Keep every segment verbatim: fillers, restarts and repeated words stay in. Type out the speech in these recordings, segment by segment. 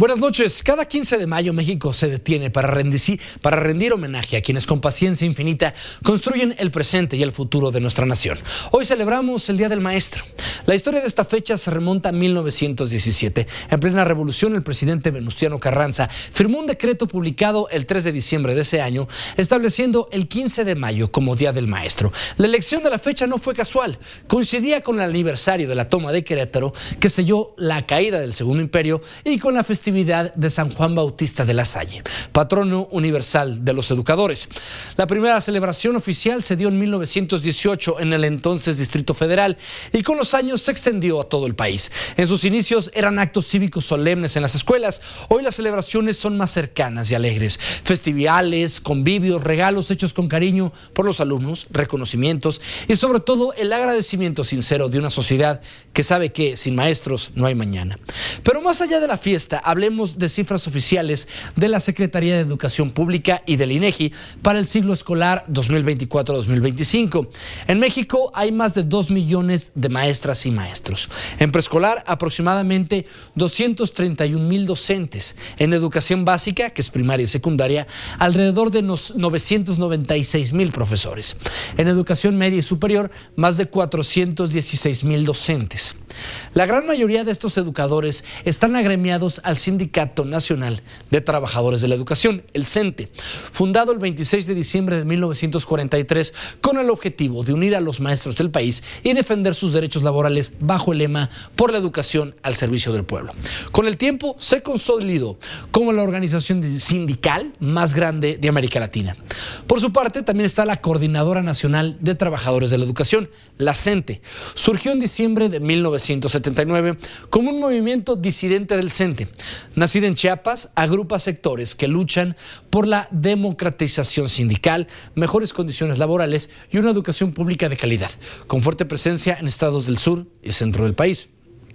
Buenas noches. Cada quince de mayo México se detiene para rendir, para rendir homenaje a quienes con paciencia infinita construyen el presente y el futuro de nuestra nación. Hoy celebramos el Día del Maestro. La historia de esta fecha se remonta a mil novecientos diecisiete. En plena revolución, el presidente Venustiano Carranza firmó un decreto publicado el tres de diciembre de ese año, estableciendo el quince de mayo como Día del Maestro. La elección de la fecha no fue casual. Coincidía con el aniversario de la toma de Querétaro, que selló la caída del Segundo Imperio, y con la festividad de San Juan Bautista de la Salle, patrono universal de los educadores. La primera celebración oficial se dio en mil novecientos dieciocho en el entonces Distrito Federal y con los años se extendió a todo el país. En sus inicios eran actos cívicos solemnes en las escuelas. Hoy las celebraciones son más cercanas y alegres. Festivales, convivios, regalos hechos con cariño por los alumnos, reconocimientos y sobre todo el agradecimiento sincero de una sociedad que sabe que sin maestros no hay mañana. Pero más allá de la fiesta, hablemos de cifras oficiales de la Secretaría de Educación Pública y del INEGI para el ciclo escolar dos mil veinticuatro dos mil veinticinco. En México hay más de dos millones de maestras y maestros. En preescolar, aproximadamente doscientos treinta y un mil docentes. En educación básica, que es primaria y secundaria, alrededor de novecientos noventa y seis mil profesores. En educación media y superior, más de cuatrocientos dieciséis mil docentes. La gran mayoría de estos educadores están agremiados al Sindicato Nacional de Trabajadores de la Educación, el CENTE, fundado el veintiséis de diciembre de mil novecientos cuarenta y tres con el objetivo de unir a los maestros del país y defender sus derechos laborales bajo el lema por la educación al servicio del pueblo. Con el tiempo se consolidó como la organización sindical más grande de América Latina. Por su parte, también está la Coordinadora Nacional de Trabajadores de la Educación, la CENTE. Surgió en diciembre de mil novecientos setenta y nueve como un movimiento disidente del CENTE. Nacida en Chiapas, agrupa sectores que luchan por la democratización sindical, mejores condiciones laborales y una educación pública de calidad, con fuerte presencia en estados del sur y centro del país.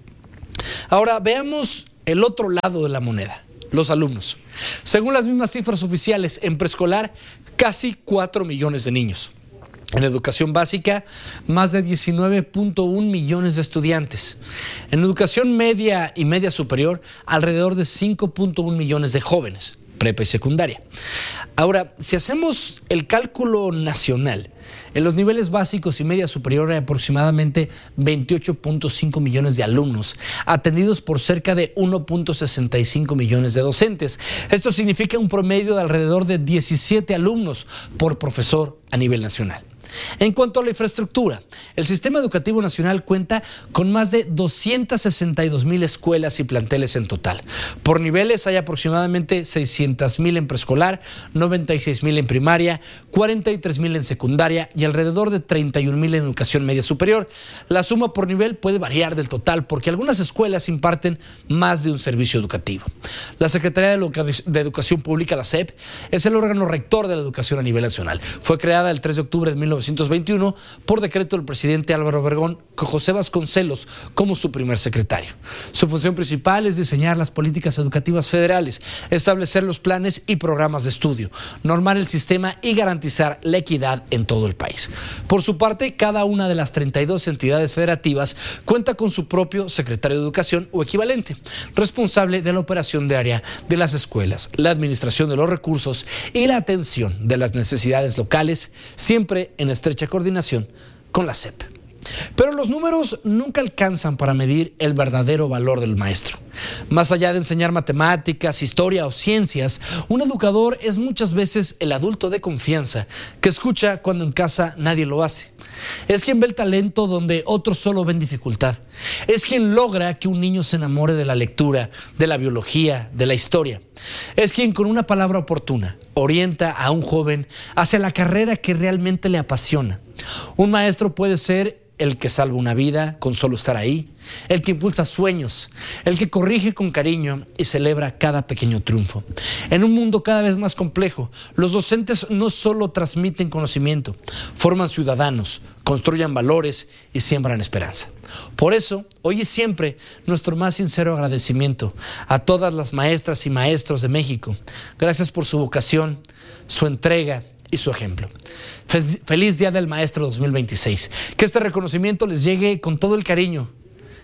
Ahora veamos el otro lado de la moneda, los alumnos. Según las mismas cifras oficiales, en preescolar, casi cuatro millones de niños. En educación básica, más de diecinueve punto uno millones de estudiantes. En educación media y media superior, alrededor de cinco punto uno millones de jóvenes, prepa y secundaria. Ahora, si hacemos el cálculo nacional, en los niveles básicos y media superior hay aproximadamente veintiocho punto cinco millones de alumnos, atendidos por cerca de uno punto sesenta y cinco millones de docentes. Esto significa un promedio de alrededor de diecisiete alumnos por profesor a nivel nacional. En cuanto a la infraestructura, el Sistema Educativo Nacional cuenta con más de doscientas sesenta y dos mil escuelas y planteles en total. Por niveles hay aproximadamente seiscientas mil en preescolar, noventa y seis mil en primaria, cuarenta y tres mil en secundaria y alrededor de treinta y un mil en educación media superior. La suma por nivel puede variar del total porque algunas escuelas imparten más de un servicio educativo. La Secretaría de Educación Pública, la S E P, es el órgano rector de la educación a nivel nacional. Fue creada el tres de octubre de mil novecientos veintiuno por decreto del presidente Álvaro Obregón, con José Vasconcelos como su primer secretario. Su función principal es diseñar las políticas educativas federales, establecer los planes y programas de estudio, normar el sistema y garantizar la equidad en todo el país. Por su parte, cada una de las treinta y dos entidades federativas cuenta con su propio secretario de Educación o equivalente, responsable de la operación diaria de las escuelas, la administración de los recursos y la atención de las necesidades locales, siempre en estrecha coordinación con la S E P. Pero los números nunca alcanzan para medir el verdadero valor del maestro. Más allá de enseñar matemáticas, historia o ciencias, un educador es muchas veces el adulto de confianza que escucha cuando en casa nadie lo hace. Es quien ve el talento donde otros solo ven dificultad. Es quien logra que un niño se enamore de la lectura, de la biología, de la historia. Es quien con una palabra oportuna orienta a un joven hacia la carrera que realmente le apasiona. Un maestro puede ser el que salva una vida con solo estar ahí, el que impulsa sueños, el que corrige con cariño y celebra cada pequeño triunfo. En un mundo cada vez más complejo, los docentes no solo transmiten conocimiento, forman ciudadanos, construyen valores y siembran esperanza. Por eso, hoy y siempre, nuestro más sincero agradecimiento a todas las maestras y maestros de México. Gracias por su vocación, su entrega y su ejemplo. Feliz Día del Maestro dos mil veintiséis. Que este reconocimiento les llegue con todo el cariño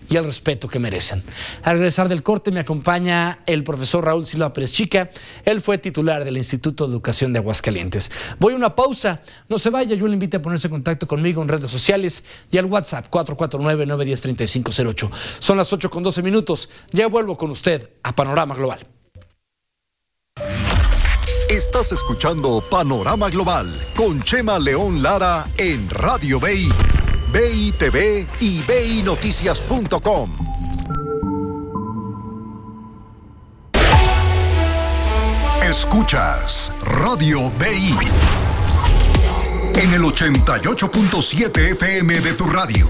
y el respeto que merecen. Al regresar del corte me acompaña el profesor Raúl Silva Pérez Chica. Él fue titular del Instituto de Educación de Aguascalientes. Voy a una pausa, no se vaya, yo le invito a ponerse en contacto conmigo en redes sociales y al WhatsApp cuatro cuatro nueve, nueve uno cero, tres cinco cero ocho. Son las ocho con doce minutos, ya vuelvo con usted a Panorama Global. Estás escuchando Panorama Global con Chema León Lara en Radio B I, B I T V y B I Noticias punto com. Escuchas Radio B I en el ochenta y ocho punto siete F M de tu radio.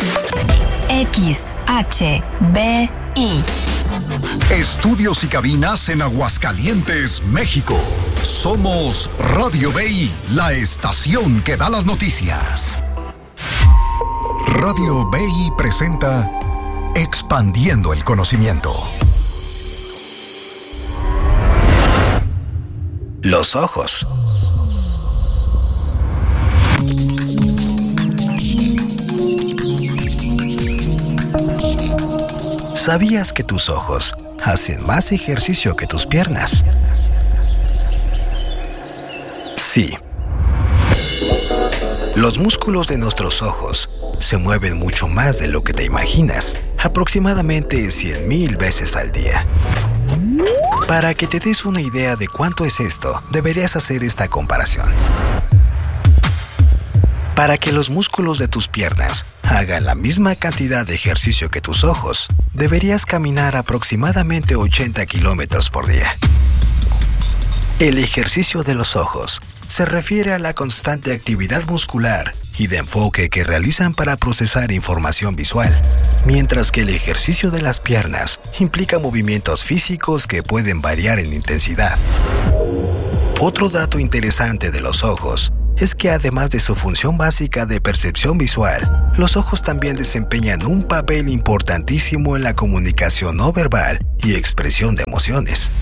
X H B I. Estudios y cabinas en Aguascalientes, México. Somos Radio B I, la estación que da las noticias. Radio B I presenta Expandiendo el Conocimiento. Los ojos. ¿Sabías que tus ojos hacen más ejercicio que tus piernas? Sí. Los músculos de nuestros ojos se mueven mucho más de lo que te imaginas, aproximadamente cien mil veces al día. Para que te des una idea de cuánto es esto, deberías hacer esta comparación. Para que los músculos de tus piernas hagan la misma cantidad de ejercicio que tus ojos, deberías caminar aproximadamente ochenta kilómetros por día. El ejercicio de los ojos se refiere a la constante actividad muscular y de enfoque que realizan para procesar información visual, mientras que el ejercicio de las piernas implica movimientos físicos que pueden variar en intensidad. Otro dato interesante de los ojos es que además de su función básica de percepción visual, los ojos también desempeñan un papel importantísimo en la comunicación no verbal y expresión de emociones.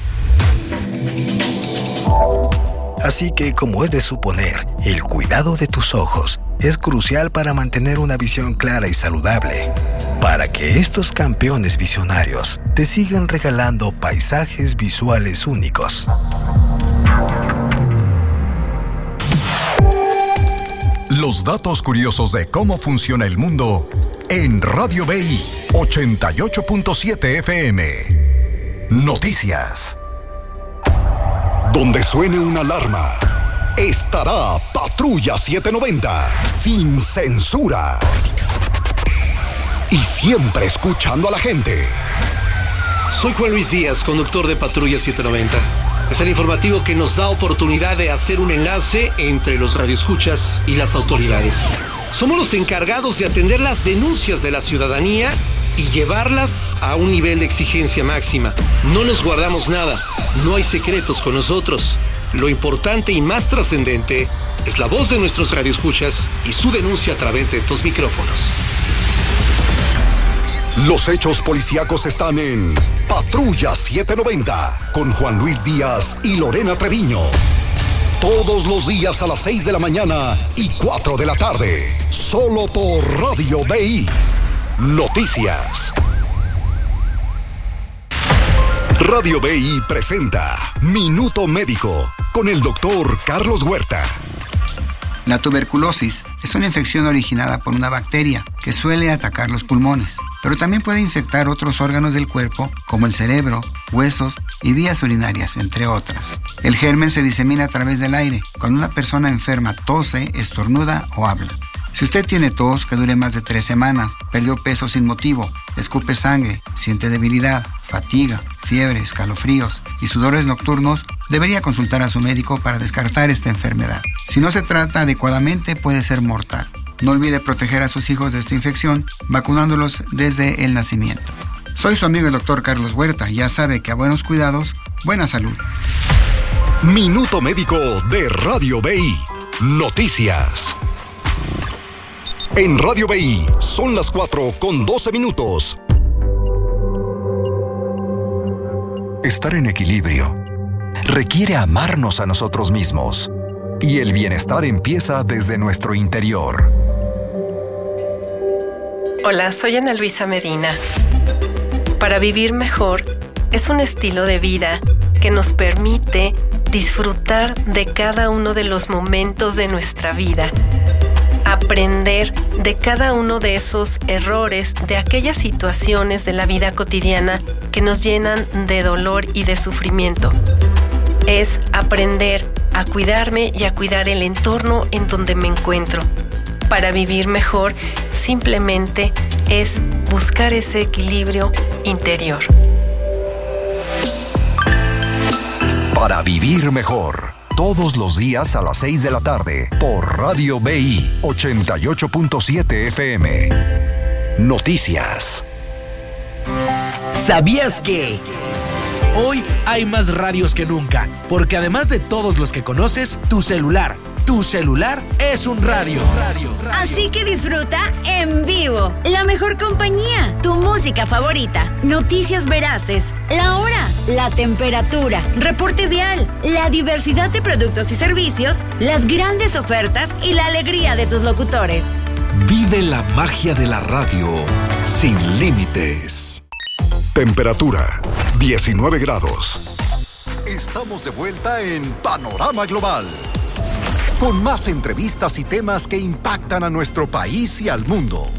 Así que, como es de suponer, el cuidado de tus ojos es crucial para mantener una visión clara y saludable, para que estos campeones visionarios te sigan regalando paisajes visuales únicos. Los datos curiosos de cómo funciona el mundo en Radio B I ochenta y ocho punto siete F M. Noticias. Donde suene una alarma, estará Patrulla setecientos noventa, sin censura. Y siempre escuchando a la gente. Soy Juan Luis Díaz, conductor de Patrulla setecientos noventa. Es el informativo que nos da oportunidad de hacer un enlace entre los radioescuchas y las autoridades. Somos los encargados de atender las denuncias de la ciudadanía y llevarlas a un nivel de exigencia máxima. No nos guardamos nada, no hay secretos con nosotros. Lo importante y más trascendente es la voz de nuestros radioescuchas y su denuncia a través de estos micrófonos. Los hechos policíacos están en Patrulla setecientos noventa con Juan Luis Díaz y Lorena Treviño. Todos los días a las seis de la mañana y cuatro de la tarde. Solo por Radio B I. Noticias. Radio B I presenta Minuto Médico con el doctor Carlos Huerta. La tuberculosis es una infección originada por una bacteria que suele atacar los pulmones, pero también puede infectar otros órganos del cuerpo como el cerebro, huesos y vías urinarias, entre otras. El germen se disemina a través del aire cuando una persona enferma tose, estornuda o habla. Si usted tiene tos que dure más de tres semanas, perdió peso sin motivo, escupe sangre, siente debilidad, fatiga, fiebre, escalofríos y sudores nocturnos, debería consultar a su médico para descartar esta enfermedad. Si no se trata adecuadamente, puede ser mortal. No olvide proteger a sus hijos de esta infección, vacunándolos desde el nacimiento. Soy su amigo el doctor Carlos Huerta, ya sabe que a buenos cuidados, buena salud. Minuto Médico de Radio B I. Noticias. En Radio B I son las cuatro con doce minutos. Estar en equilibrio requiere amarnos a nosotros mismos, y el bienestar empieza desde nuestro interior. Hola, soy Ana Luisa Medina. Para vivir mejor es un estilo de vida que nos permite disfrutar de cada uno de los momentos de nuestra vida, aprender de cada uno de esos errores, de aquellas situaciones de la vida cotidiana que nos llenan de dolor y de sufrimiento. Es aprender a cuidarme y a cuidar el entorno en donde me encuentro. Para vivir mejor, simplemente es buscar ese equilibrio interior. Para vivir mejor, todos los días a las seis de la tarde, por Radio B I ochenta y ocho punto siete F M. Noticias. ¿Sabías que? Hoy hay más radios que nunca, porque además de todos los que conoces, tu celular, tu celular es un radio. Así que disfruta en vivo la mejor compañía, tu música favorita, noticias veraces, la hora, la temperatura, reporte vial, la diversidad de productos y servicios, las grandes ofertas y la alegría de tus locutores. Vive la magia de la radio sin límites. Temperatura diecinueve grados. Estamos de vuelta en Panorama Global, con más entrevistas y temas que impactan a nuestro país y al mundo.